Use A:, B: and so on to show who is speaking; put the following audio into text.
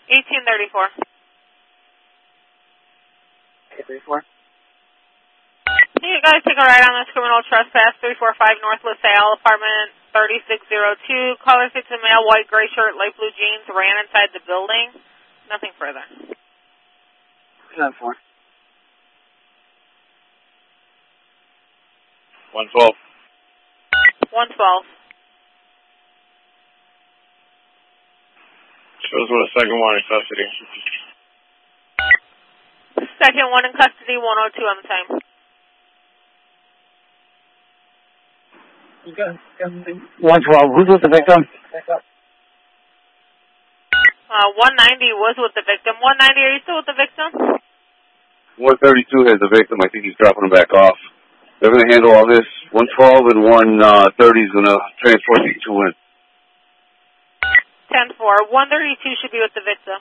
A: 1834.
B: 34.
A: You guys take a ride on this criminal trespass, 345 North LaSalle, apartment 3602. Caller fits a male, white, gray shirt, light blue jeans, ran inside the building. Nothing further.
B: 10-4.
C: 112.
A: 112.
C: Shows what a second one in custody.
A: Second one in custody, 102 on the time.
B: 112. Who's with the victim?
A: 190 was with the victim. 190, are you still with the victim?
C: 132 has the victim. I think he's dropping him back off. They're going to handle all this. 112 and 130 is going to transport these two in.
A: 10-4. 132 should be with the victim.